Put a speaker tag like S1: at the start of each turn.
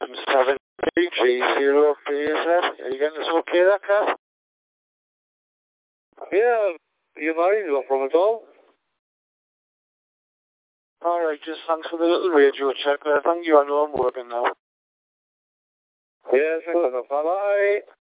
S1: G0PZ. Are you getting this okay there, Kath? Yeah, you married? No problem at all. Alright, just thanks for the little radio check there. Thank you, I know I'm working now. Yeah, thanks enough. Bye-bye.